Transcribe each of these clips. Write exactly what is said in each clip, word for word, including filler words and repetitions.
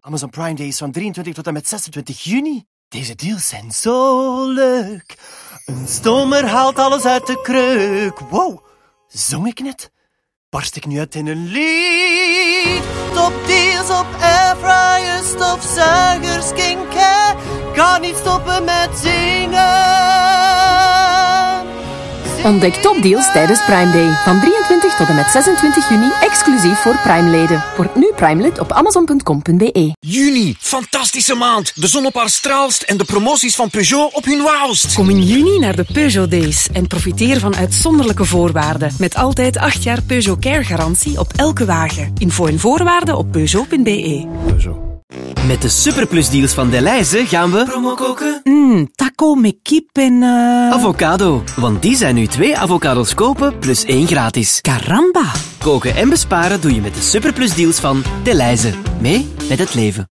Amazon Prime Day is van drieëntwintig tot en met zesentwintig juni. Deze deals zijn zo leuk. Een stomer haalt alles uit de kreuk. Wow, zong ik net? Barst ik nu uit in een lied? Topdeals op airfryers, stofzuigers, skincare. Kan niet stoppen met zingen. Ontdek topdeals tijdens Prime Day. Van drieëntwintig tot en met zesentwintig juni, exclusief voor Prime-leden. Word nu Prime-lid op amazon punt com punt be. Juni, fantastische maand. De zon op haar straalst en de promoties van Peugeot op hun wauwst. Kom in juni naar de Peugeot Days en profiteer van uitzonderlijke voorwaarden. Met altijd acht jaar Peugeot Care-garantie op elke wagen. Info en voorwaarden op peugeot punt be. Peugeot. Met de Superplus-deals van Delhaize gaan we... Promo koken? Mmm, taco met kip en... Uh... Avocado. Want die zijn nu twee avocados kopen plus één gratis. Caramba. Koken en besparen doe je met de Superplus-deals van Delhaize. Mee met het leven.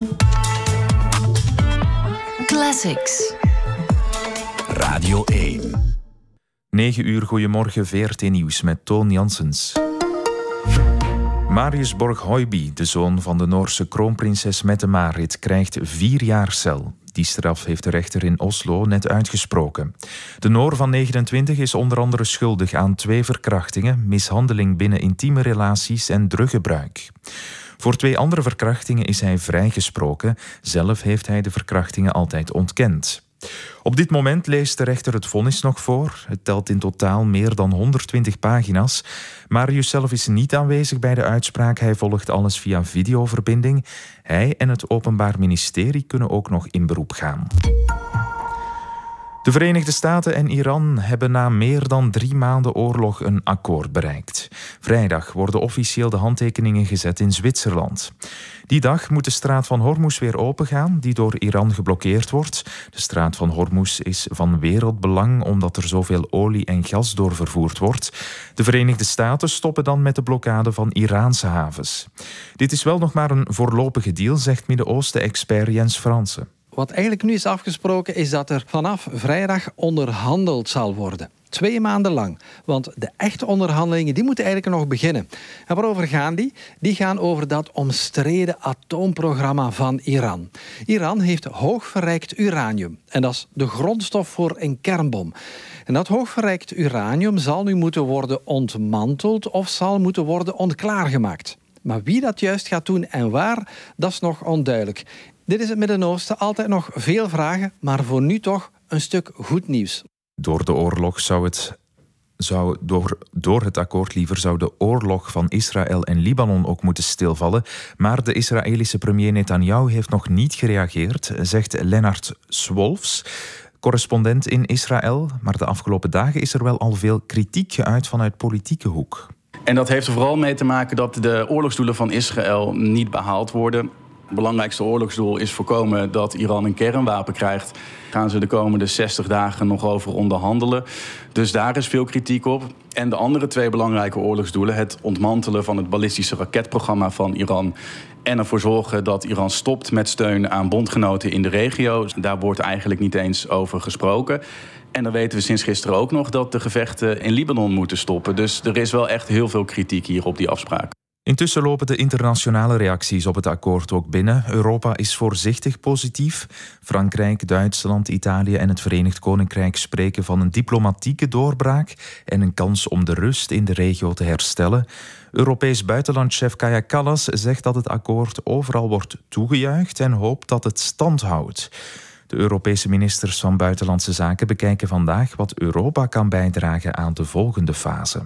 Classics. Radio één. negen uur, goedemorgen, V R T Nieuws met Toon Janssens. Marius Borg-Høiby, de zoon van de Noorse kroonprinses Mette-Marit, krijgt vier jaar cel. Die straf heeft de rechter in Oslo net uitgesproken. De Noor van negenentwintig is onder andere schuldig aan twee verkrachtingen, mishandeling binnen intieme relaties en druggebruik. Voor twee andere verkrachtingen is hij vrijgesproken. Zelf heeft hij de verkrachtingen altijd ontkend. Op dit moment leest de rechter het vonnis nog voor. Het telt in totaal meer dan honderdtwintig pagina's. Marius zelf is niet aanwezig bij de uitspraak. Hij volgt alles via videoverbinding. Hij en het Openbaar Ministerie kunnen ook nog in beroep gaan. De Verenigde Staten en Iran hebben na meer dan drie maanden oorlog een akkoord bereikt. Vrijdag worden officieel de handtekeningen gezet in Zwitserland. Die dag moet de straat van Hormuz weer opengaan, die door Iran geblokkeerd wordt. De straat van Hormuz is van wereldbelang omdat er zoveel olie en gas doorvervoerd wordt. De Verenigde Staten stoppen dan met de blokkade van Iraanse havens. Dit is wel nog maar een voorlopige deal, zegt Midden-Oosten-expert Jens Fransen. Wat eigenlijk nu is afgesproken is dat er vanaf vrijdag onderhandeld zal worden. Twee maanden lang. Want de echte onderhandelingen die moeten eigenlijk nog beginnen. En waarover gaan die? Die gaan over dat omstreden atoomprogramma van Iran. Iran heeft hoogverrijkt uranium. En dat is de grondstof voor een kernbom. En dat hoogverrijkt uranium zal nu moeten worden ontmanteld of zal moeten worden onklaargemaakt. Maar wie dat juist gaat doen en waar, dat is nog onduidelijk. Dit is het Midden-Oosten, altijd nog veel vragen, maar voor nu toch een stuk goed nieuws. Door de oorlog zou het, zou door, door het akkoord liever zou de oorlog van Israël en Libanon ook moeten stilvallen. Maar de Israëlische premier Netanyahu heeft nog niet gereageerd, zegt Lennart Swolfs, correspondent in Israël. Maar de afgelopen dagen is er wel al veel kritiek geuit vanuit politieke hoek. En dat heeft er vooral mee te maken dat de oorlogsdoelen van Israël niet behaald worden. Het belangrijkste oorlogsdoel is voorkomen dat Iran een kernwapen krijgt. Gaan ze de komende zestig dagen nog over onderhandelen. Dus daar is veel kritiek op. En de andere twee belangrijke oorlogsdoelen, het ontmantelen van het ballistische raketprogramma van Iran en ervoor zorgen dat Iran stopt met steun aan bondgenoten in de regio. Daar wordt eigenlijk niet eens over gesproken. En dan weten we sinds gisteren ook nog dat de gevechten in Libanon moeten stoppen. Dus er is wel echt heel veel kritiek hier op die afspraak. Intussen lopen de internationale reacties op het akkoord ook binnen. Europa is voorzichtig positief. Frankrijk, Duitsland, Italië en het Verenigd Koninkrijk spreken van een diplomatieke doorbraak en een kans om de rust in de regio te herstellen. Europees buitenlandchef Kaja Kallas zegt dat het akkoord overal wordt toegejuicht en hoopt dat het stand houdt. De Europese ministers van Buitenlandse Zaken bekijken vandaag wat Europa kan bijdragen aan de volgende fase.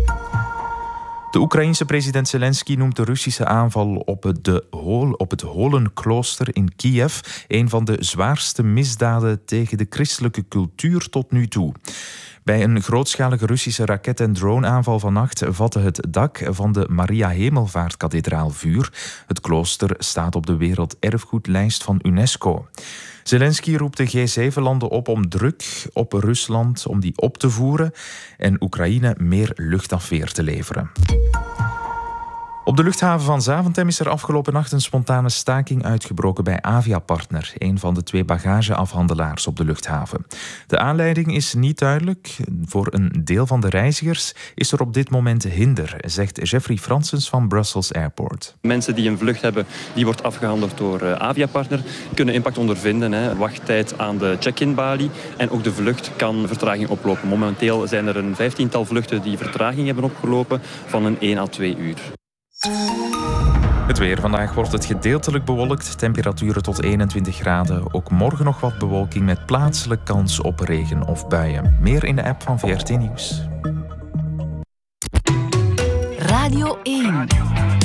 De Oekraïense president Zelensky noemt de Russische aanval op het, de Hol, op het Holenklooster in Kiev een van de zwaarste misdaden tegen de christelijke cultuur tot nu toe. Bij een grootschalige Russische raket- en droneaanval vannacht vatte het dak van de Maria Hemelvaartkathedraal vuur. Het klooster staat op de werelderfgoedlijst van UNESCO. Zelensky roept de G zeven landen op om druk op Rusland om die op te voeren en Oekraïne meer luchtafweer te leveren. Op de luchthaven van Zaventem is er afgelopen nacht een spontane staking uitgebroken bij Aviapartner, een van de twee bagageafhandelaars op de luchthaven. De aanleiding is niet duidelijk. Voor een deel van de reizigers is er op dit moment hinder, zegt Jeffrey Fransens van Brussels Airport. Mensen die een vlucht hebben die wordt afgehandeld door Aviapartner kunnen impact ondervinden. Hè. Wachttijd aan de check-in balie en ook de vlucht kan vertraging oplopen. Momenteel zijn er een vijftiental vluchten die vertraging hebben opgelopen van een één à twee uur. Het weer. Vandaag wordt het gedeeltelijk bewolkt. Temperaturen tot eenentwintig graden. Ook morgen nog wat bewolking met plaatselijk kans op regen of buien. Meer in de app van V R T Nieuws. Radio één.